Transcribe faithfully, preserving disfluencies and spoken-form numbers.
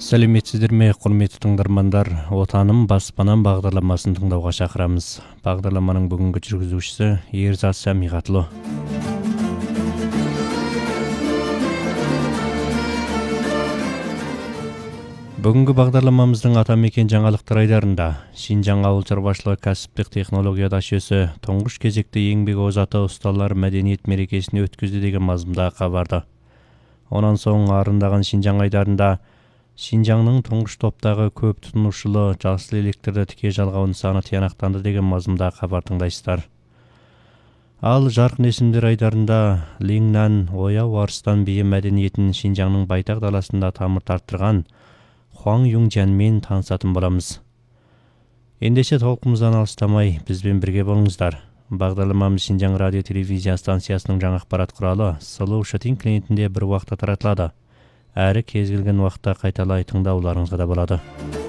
Сәлеметсіздер ме, құрметті тыңдармандар? Отаным баспанам бағдарламасын тыңдауға шақырамыз. Бағдарламаның бүгінгі жүргізушісі Ерзат Сәмиғатлы. Бүгінгі бағдарламамыздың атамекен жаңалықтар айдарында Шинжаң ауыл шаруашылығы кәсіптік технология дашесі тұңғыш кезекте еңбек озаты ұсталар мәдениет мерекесін өткізді деген мазмұнда хабарды. Онан соң арындаған Шинжаң айдарында Шинжаңның тұңғыш топтағы көп тұтынушылы жасыл электрді тіке жалғау нысаны тиянақтанды деген мазмұнда хабар тыңдайсыздар. Ал жарқын есімдер айдарында Лиңнан ояу арыстан биі мәдениетін Шинжаңның байтақ даласында тамыр тарттырған Хуаң Юңжанмен танысатын боламыз. Ендеше толқымыздан алыстамай бізбен бірге болыңыздар. Бағдарламамыз Шинжаң радио телевизия станциясының жаңа ақпарат құралы Сұлу Шытин клиентінде бір уақытта таратылады. Әрі кез келген уақытта қайталай тыңдауларыңызға да болады.